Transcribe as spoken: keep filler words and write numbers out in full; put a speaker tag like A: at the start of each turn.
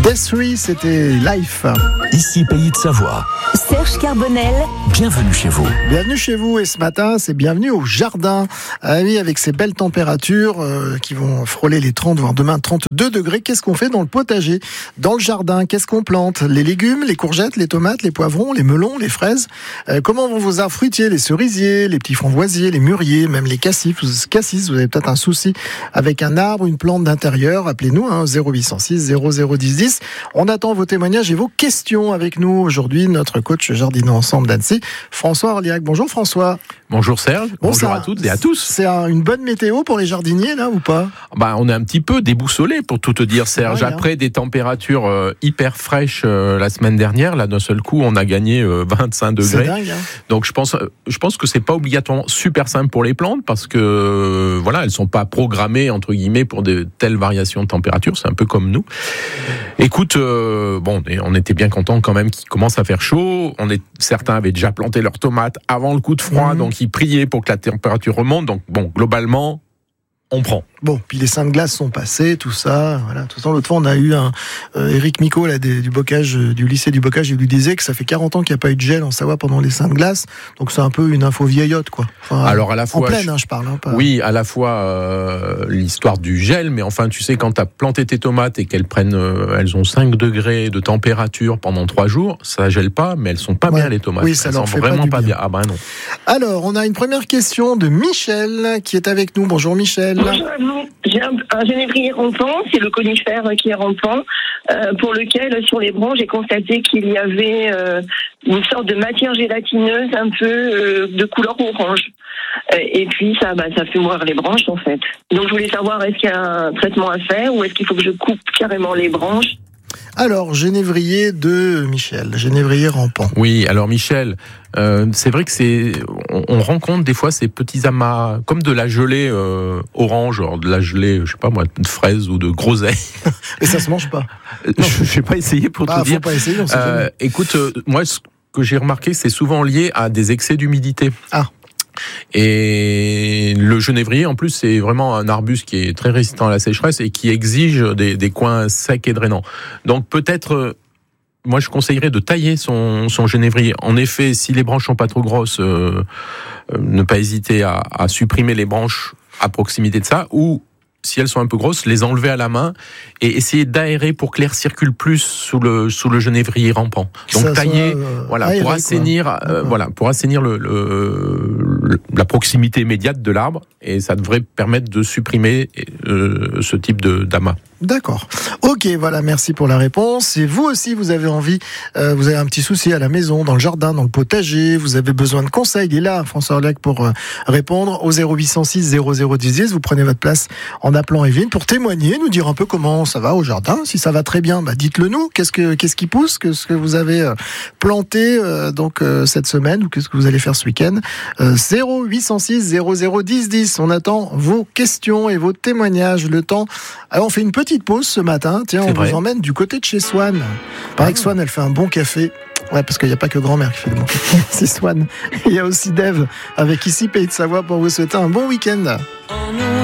A: Death, c'était Life.
B: Ici Pays de Savoie.
C: Serge Carbonel.
B: Bienvenue chez vous.
A: Bienvenue chez vous et ce matin, c'est bienvenue au jardin. Ah oui, avec ces belles températures euh, qui vont frôler les trente, voire demain trente-deux degrés. Qu'est-ce qu'on fait dans le potager, dans le jardin? Qu'est-ce qu'on plante? Les légumes, les courgettes, les tomates, les poivrons, les melons, les fraises. Euh, comment vont vos arbres fruitiers, les cerisiers, les petits framboisiers, les mûriers, même les cassis? Cassis, vous avez peut-être un souci avec un arbre, une plante d'intérieur. Appelez-nous hein, zéro huit cent six zéro zéro dix dix. On attend vos témoignages et vos questions avec nous aujourd'hui. Notre coach Jardinons Ensemble d'Annecy, François Orliac. Bonjour François.
D: Bonjour Serge,
A: bon,
D: bonjour
A: ça,
D: à toutes et à tous.
A: C'est un, une bonne météo pour les jardiniers là ou pas?
D: Bah, on est un petit peu déboussolé pour tout te dire Serge.
A: Ouais,
D: Après
A: hein.
D: des températures euh, hyper fraîches euh, la semaine dernière, là d'un seul coup on a gagné euh, vingt-cinq degrés.
A: C'est dingue, hein.
D: Donc je pense, je pense que c'est pas obligatoirement super simple pour les plantes parce que euh, voilà, elles sont pas programmées entre guillemets pour de telles variations de température. C'est un peu comme nous. Écoute, euh, bon, on était bien contents quand même qu'il commence à faire chaud. On est, certains avaient déjà planté leurs tomates avant le coup de froid, mmh. donc ils priaient pour que la température remonte. Donc bon, globalement, on prend.
A: Bon, puis les seins de glace sont passés, tout ça. Voilà. De toute façon, l'autre fois, on a eu un euh, Éric Micot là, des, du bocage, du lycée du bocage, il lui disait que ça fait quarante ans qu'il n'y a pas eu de gel en Savoie pendant les seins de glace. Donc c'est un peu une info vieillotte, quoi. Enfin,
D: Alors à la fois,
A: en pleine,
D: je...
A: hein, je parle. Hein, pas...
D: Oui, à la fois euh, l'histoire du gel, mais enfin, tu sais, quand tu as planté tes tomates et qu'elles prennent, euh, elles ont cinq degrés de température pendant trois jours, ça gèle pas, mais elles sont pas ouais. bien les tomates.
A: Oui, ça
D: elles
A: leur
D: sont
A: fait
D: vraiment
A: pas,
D: pas
A: bien.
D: bien. Ah ben non.
A: Alors, on a une première question de Michel qui est avec nous. Bonjour Michel.
E: Bonjour à vous. J'ai un, un genévrier rampant, c'est le conifère qui est rampant, euh, pour lequel, sur les branches, j'ai constaté qu'il y avait euh, une sorte de matière gélatineuse un peu euh, de couleur orange. Euh, et puis, ça, bah, ça fait mourir les branches, en fait. Donc, je voulais savoir, est-ce qu'il y a un traitement à faire ou est-ce qu'il faut que je coupe carrément les branches?
A: Alors, genévrier de Michel, genévrier rampant.
D: Oui, alors Michel, euh, c'est vrai que c'est, on, on rencontre des fois ces petits amas, comme de la gelée euh, orange, alors de la gelée, je sais pas moi, de fraises ou de groseilles.
A: Et ça se mange pas.
D: Je n'ai pas essayé pour
A: bah,
D: te
A: faut
D: dire.
A: Pas essayer, on sait
D: euh, écoute, euh, moi, ce que j'ai remarqué, c'est souvent lié à des excès d'humidité.
A: Ah.
D: Et le genévrier, en plus, c'est vraiment un arbuste qui est très résistant à la sécheresse et qui exige des, des coins secs et drainants. Donc peut-être, moi je conseillerais de tailler son, son genévrier. En effet, si les branches sont pas trop grosses, euh, euh, ne pas hésiter à, à supprimer les branches à proximité de ça, ou si elles sont un peu grosses, les enlever à la main et essayer d'aérer pour que l'air circule plus sous le sous le genévrier rampant. Donc
A: ça
D: tailler,
A: soit, euh,
D: voilà,
A: aéré,
D: pour assainir, euh, voilà, pour assainir le, le, le la proximité immédiate de l'arbre, et ça devrait permettre de supprimer euh, ce type de d'amas.
A: D'accord. Ok, voilà, merci pour la réponse. Et vous aussi, vous avez envie, euh, vous avez un petit souci à la maison, dans le jardin, dans le potager, vous avez besoin de conseils. Il est là, François Orliac, pour euh, répondre au zéro huit cent six zéro zéro dix dix. Vous prenez votre place en appelant Evelyne pour témoigner, nous dire un peu comment ça va au jardin. Si ça va très bien, bah dites-le nous. Qu'est-ce que qu'est-ce qui pousse, qu'est-ce que vous avez euh, planté euh, donc euh, cette semaine, ou qu'est-ce que vous allez faire ce week-end. euh, zéro huit cent six zéro zéro dix dix. On attend vos questions et vos témoignages. Le temps. Alors on fait une petite pause ce matin. Tiens,
D: C'est
A: on
D: vrai.
A: vous emmène du côté de chez Swan. Pareil ah. que Swan, elle fait un bon café. Ouais, parce qu'il n'y a pas que grand-mère qui fait le bon café. C'est Swan. Il y a aussi Dave avec Ici Pays de Savoie pour vous souhaiter un bon week-end.